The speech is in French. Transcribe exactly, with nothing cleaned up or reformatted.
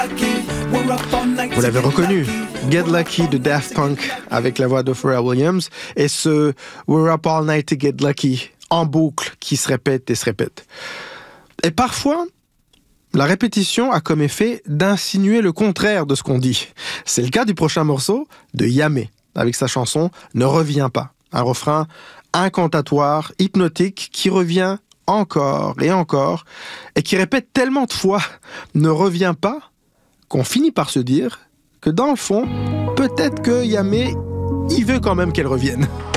Vous l'avez reconnu, Get Lucky de Daft Punk avec la voix de Pharrell Williams et ce We're Up All Night to Get Lucky en boucle qui se répète et se répète. Et parfois, la répétition a comme effet d'insinuer le contraire de ce qu'on dit. C'est le cas du prochain morceau de Yamé avec sa chanson Ne reviens pas. Un refrain incantatoire, hypnotique qui revient encore et encore et qui répète tellement de fois Ne reviens pas qu'on finit par se dire que dans le fond, peut-être que Yamé, il veut quand même qu'elle revienne.